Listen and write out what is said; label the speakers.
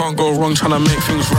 Speaker 1: can't go wrong trying to make things right.